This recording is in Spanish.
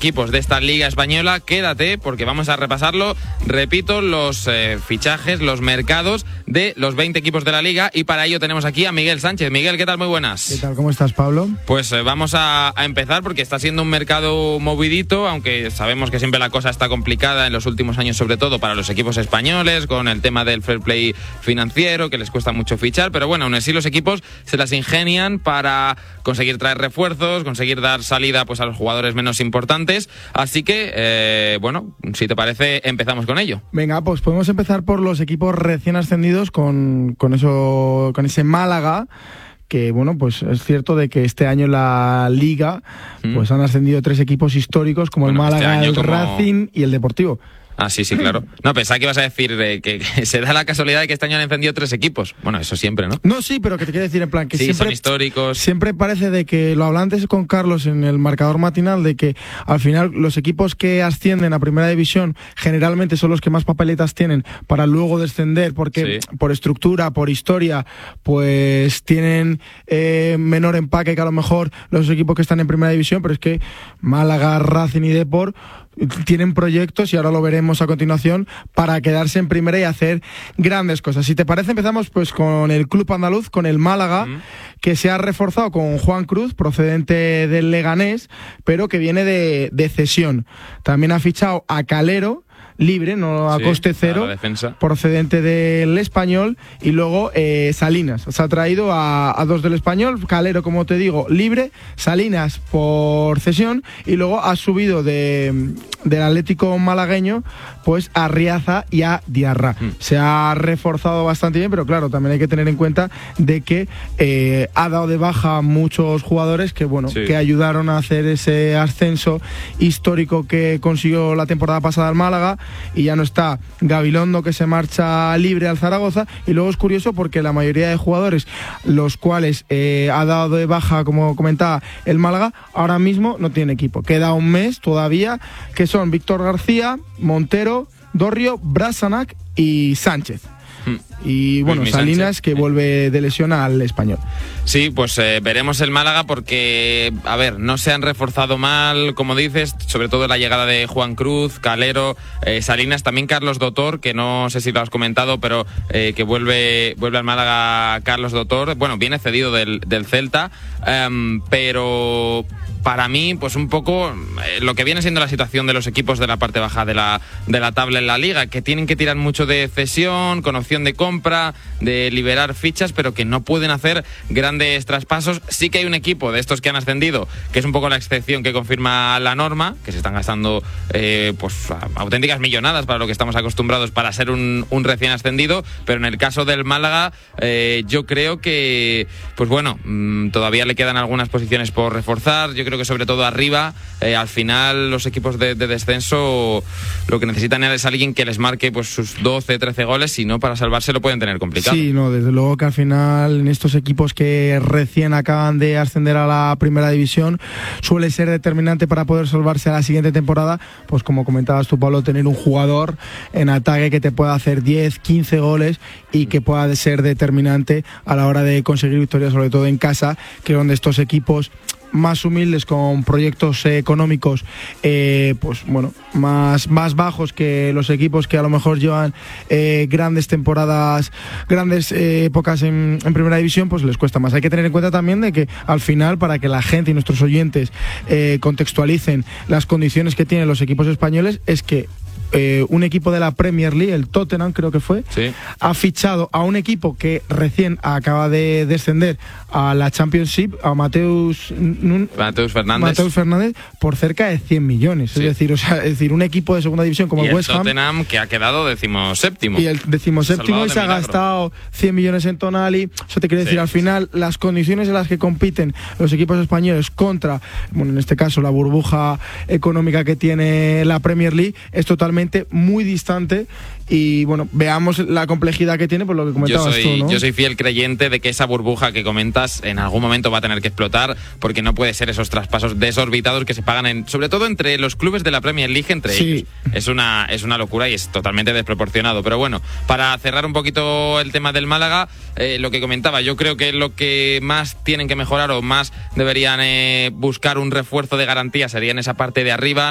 equipos de esta Liga Española. Quédate porque vamos a repasarlo. Repito, los fichajes, los mercados de los 20 equipos de la Liga, y para ello tenemos aquí a Miguel Sánchez. Miguel, ¿qué tal? Muy buenas. ¿Qué tal? ¿Cómo estás, Pablo? Pues vamos a empezar porque está siendo un mercado movidito, aunque sabemos que siempre la cosa está complicada en los últimos años, sobre todo para los equipos españoles, con el tema del fair play financiero, que les cuesta mucho fichar, pero bueno, aún así los equipos se las ingenian para conseguir traer refuerzos, conseguir dar salida pues a los jugadores menos importantes, así que, bueno, si te parece, empezamos con ello. Venga, pues podemos empezar por los equipos recién ascendidos con ese Málaga, que bueno, pues es cierto de que este año en la Liga pues han ascendido 3 equipos históricos como el Málaga, el Racing y el Deportivo. Ah, sí, claro. No, pensaba que ibas a decir que se da la casualidad de que este año han encendido 3 equipos. Bueno, eso siempre, ¿no? No, sí, pero que te quiero decir en plan que sí, siempre son históricos. Siempre parece de que, lo hablaba antes con Carlos en el marcador matinal, de que al final los equipos que ascienden a Primera División generalmente son los que más papeletas tienen para luego descender, porque por estructura, por historia, pues tienen menor empaque que a lo mejor los equipos que están en Primera División, pero es que Málaga, Racing y Depor tienen proyectos, y ahora lo veremos a continuación, para quedarse en primera y hacer grandes cosas. Si te parece, empezamos pues con el club andaluz, con el Málaga, que se ha reforzado con Juan Cruz, procedente del Leganés, pero que viene de cesión. También ha fichado a Calero, libre, no a coste cero, procedente del Español, y luego Salinas. Se ha traído a 2 del Español, Calero, como te digo, libre, Salinas por cesión, y luego ha subido del Atlético malagueño pues a Riaza y a Diarra. Se ha reforzado bastante bien, pero claro, también hay que tener en cuenta de que ha dado de baja a muchos jugadores que que ayudaron a hacer ese ascenso histórico que consiguió la temporada pasada el Málaga. Y ya no está Gabilondo, que se marcha libre al Zaragoza, y luego es curioso porque la mayoría de jugadores los cuales ha dado de baja, como comentaba el Málaga, ahora mismo no tiene equipo. Queda un mes todavía, que son Víctor García, Montero, Dorrio, Brasanac y Sánchez. Y bueno, Salinas, que vuelve de lesión al Español. Sí, pues veremos el Málaga porque, a ver, no se han reforzado mal, como dices, sobre todo la llegada de Juan Cruz, Calero, Salinas, también Carlos Dotor, que no sé si lo has comentado, pero que vuelve al Málaga Carlos Dotor. Bueno, viene cedido del Celta, pero para mí, pues un poco lo que viene siendo la situación de los equipos de la parte baja de la tabla en la Liga, que tienen que tirar mucho de cesión, con opción de compra, de liberar fichas, pero que no pueden hacer grandes traspasos. Sí que hay un equipo de estos que han ascendido, que es un poco la excepción que confirma la norma, que se están gastando pues auténticas millonadas para lo que estamos acostumbrados para ser un recién ascendido, pero en el caso del Málaga yo creo que, pues bueno, todavía le quedan algunas posiciones por reforzar. Yo creo que sobre todo arriba, al final los equipos de descenso lo que necesitan es alguien que les marque pues sus 12, 13 goles, si no, para salvarse lo pueden tener complicado. Sí, no, desde luego que al final en estos equipos que recién acaban de ascender a la Primera División suele ser determinante para poder salvarse a la siguiente temporada, pues como comentabas tú, Pablo, tener un jugador en ataque que te pueda hacer 10, 15 goles y que pueda ser determinante a la hora de conseguir victorias, sobre todo en casa, que es donde estos equipos más humildes, con proyectos económicos pues bueno, más bajos que los equipos que a lo mejor llevan grandes temporadas, grandes épocas en Primera División, pues les cuesta más. Hay que tener en cuenta también de que al final, para que la gente y nuestros oyentes contextualicen las condiciones que tienen los equipos españoles, es que un equipo de la Premier League, el Tottenham creo que fue, ha fichado a un equipo que recién acaba de descender a la Championship, a Mateus Fernández, por cerca de 100 millones. Es decir, un equipo de segunda división como el West Ham, Tottenham, que ha quedado 17º. Y el 17º, y se ha gastado 100 millones en Tonali. Eso te quiere decir, al final, las condiciones en las que compiten los equipos españoles contra, bueno, en este caso, la burbuja económica que tiene la Premier League, es totalmente muy distante. Y bueno, veamos la complejidad que tiene, por lo que comentabas tú, ¿no? Yo soy fiel creyente de que esa burbuja que comentas en algún momento va a tener que explotar, porque no puede ser esos traspasos desorbitados que se pagan sobre todo entre los clubes de la Premier League, entre ellos. Es una locura y es totalmente desproporcionado. Pero bueno, para cerrar un poquito el tema del Málaga, lo que comentaba, yo creo que lo que más tienen que mejorar o más deberían buscar un refuerzo de garantía sería en esa parte de arriba.